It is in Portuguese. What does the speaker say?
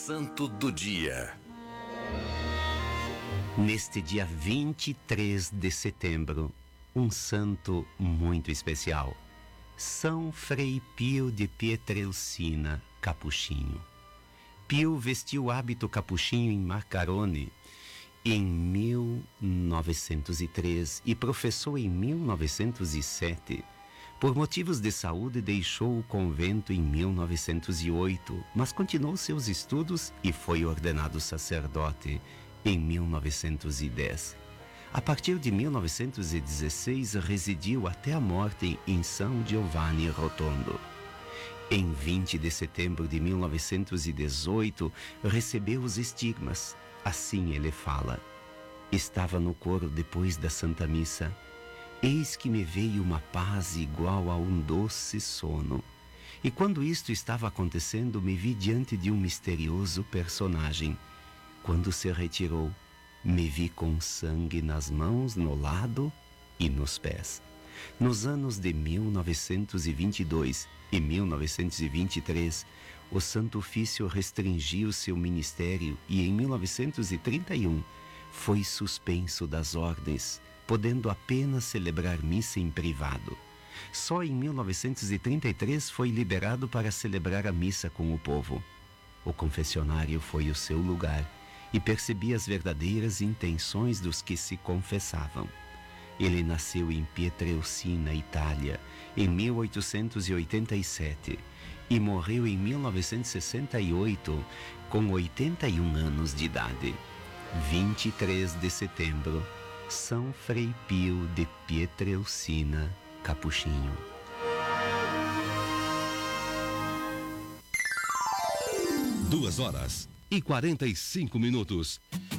Santo do Dia. Neste dia 23 de setembro, um santo muito especial. São Frei Pio de Pietrelcina, capuchinho. Pio vestiu o hábito capuchinho em Macarone em 1903 e professou em 1907. Por motivos de saúde, deixou o convento em 1908, mas continuou seus estudos e foi ordenado sacerdote em 1910. A partir de 1916, residiu até a morte em São Giovanni Rotondo. Em 20 de setembro de 1918, recebeu os estigmas. Assim ele fala: estava no coro depois da Santa Missa. Eis que me veio uma paz igual a um doce sono. E quando isto estava acontecendo, me vi diante de um misterioso personagem. Quando se retirou, me vi com sangue nas mãos, no lado e nos pés. Nos anos de 1922 e 1923, o Santo Ofício restringiu seu ministério e em 1931 foi suspenso das ordens, podendo apenas celebrar missa em privado. Só em 1933 foi liberado para celebrar a missa com o povo. O confessionário foi o seu lugar e percebia as verdadeiras intenções dos que se confessavam. Ele nasceu em Pietrelcina, Itália, em 1887 e morreu em 1968 com 81 anos de idade. 23 de setembro, São Frei Pio de Pietrelcina, capuchinho. 2h45.